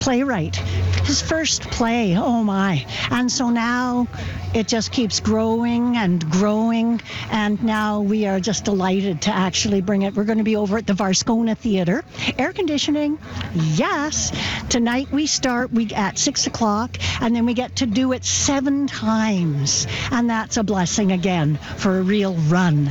playwright. His first play, oh my. And so now it just keeps growing and growing, and now we are just delighted to actually bring it. We're going to be over at the Varscona Theatre. Air conditioning, yes. Tonight we start at 6 o'clock, and then we get to do it 7 times. And that's a blessing again for a real run.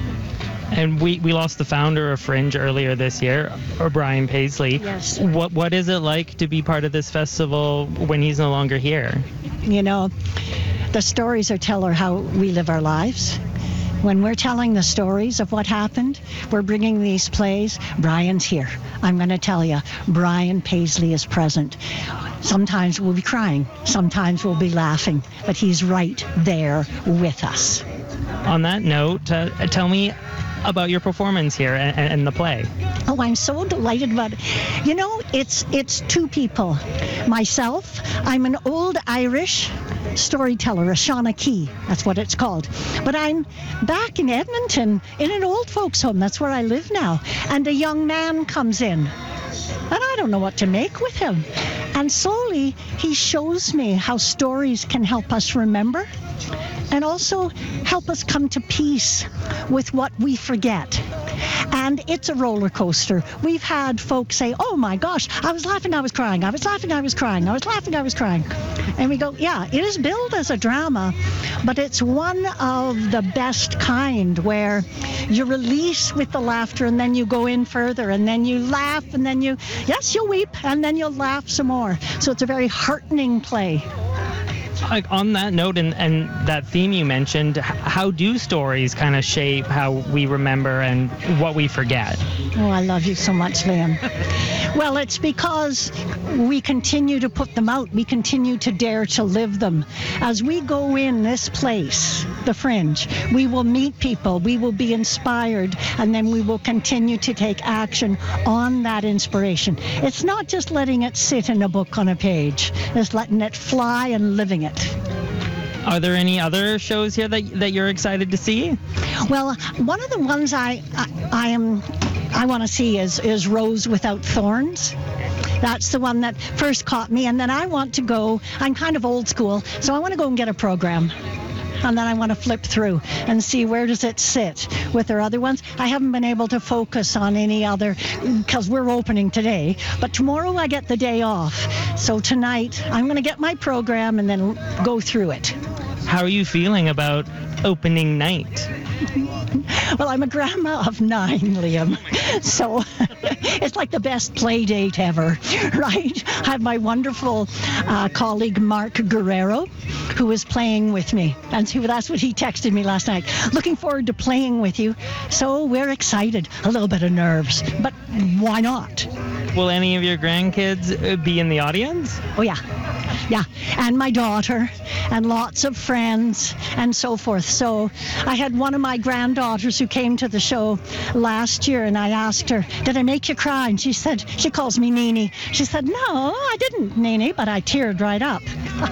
And we lost the founder of Fringe earlier this year, or Brian Paisley. Yes. What is it like to be part of this festival when he's no longer here? You know, the stories tell how we live our lives. When we're telling the stories of what happened, we're bringing these plays. Brian's here. I'm going to tell you, Brian Paisley is present. Sometimes we'll be crying. Sometimes we'll be laughing. But he's right there with us. On that note, tell me about your performance here and the play. Oh, I'm so delighted about it. You know, it's 2 people. Myself, I'm an old Irish storyteller, a Shawnee. That's what it's called. But I'm back in Edmonton in an old folks home. That's where I live now. And a young man comes in. And I don't know what to make with him. And slowly he shows me how stories can help us remember and also help us come to peace with what we forget. And it's a roller coaster. We've had folks say, oh my gosh, I was laughing, I was crying. I was laughing, I was crying. I was laughing, I was crying. And we go, yeah, it is billed as a drama, but it's one of the best kind where you release with the laughter and then you go in further and then you laugh and then you'll weep and then you'll laugh some more. So it's a very heartening play. Like on that note and that theme you mentioned, how do stories kind of shape how we remember and what we forget? Oh, I love you so much, Liam. Well, it's because we continue to put them out. We continue to dare to live them. As we go in this place, the Fringe, we will meet people, we will be inspired, and then we will continue to take action on that inspiration. It's not just letting it sit in a book on a page. It's letting it fly and living it. Are there any other shows here that you're excited to see? Well, one of the ones I want to see is Rose Without Thorns. That's the one that first caught me, and then I want to go, I'm kind of old school, so I want to go and get a program. And then I want to flip through and see where does it sit with their other ones. I haven't been able to focus on any other because we're opening today, but tomorrow I get the day off. So tonight I'm going to get my program and then go through it. How are you feeling about opening night? Well, I'm a grandma of 9, Liam, so it's like the best play date ever, right? I have my wonderful colleague Mark Guerrero, who is playing with me, and that's what he texted me last night. Looking forward to playing with you, so we're excited. A little bit of nerves, but why not? Will any of your grandkids be in the audience? Oh, yeah. Yeah, and my daughter, and lots of friends, and so forth. So I had one of my granddaughters who came to the show last year, and I asked her, did I make you cry? And she said, she calls me Nene. She said, no, I didn't, Nene, but I teared right up.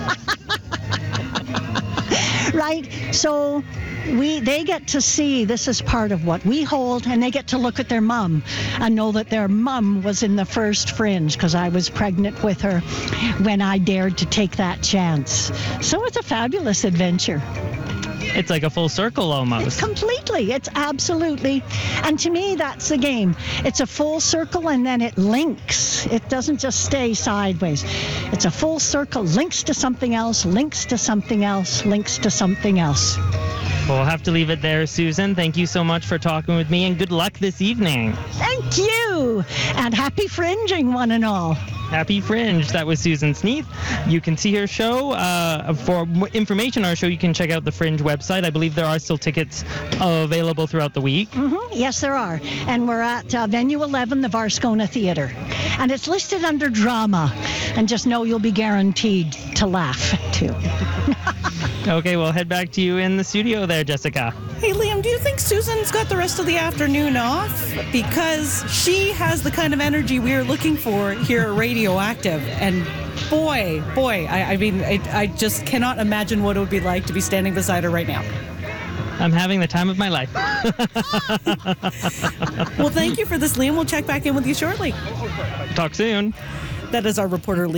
Right? So they get to see this is part of what we hold, and they get to look at their mom and know that their mom was in the first Fringe because I was pregnant with her when I dared to take that chance. So it's a fabulous adventure. It's like a full circle almost. Completely. It's absolutely. And to me, that's the game. It's a full circle and then it links. It doesn't just stay sideways. It's a full circle, links to something else, links to something else, links to something else. We'll have to leave it there, Susan. Thank you so much for talking with me, and good luck this evening. Thank you. And happy fringing, one and all. Happy Fringe. That was Susan Sneath. You can see her show. For more information on our show, you can check out the Fringe website. I believe there are still tickets available throughout the week. Mm-hmm. Yes, there are. And we're at Venue 11, the Varscona Theatre. And it's listed under drama. And just know you'll be guaranteed to laugh, too. Okay, well, head back to you in the studio there, Jessica. Hey, Liam, do you think Susan's got the rest of the afternoon off? Because she has the kind of energy we are looking for here at Radioactive. And boy, I just cannot imagine what it would be like to be standing beside her right now. I'm having the time of my life. Well, thank you for this, Liam. We'll check back in with you shortly. Talk soon. That is our reporter,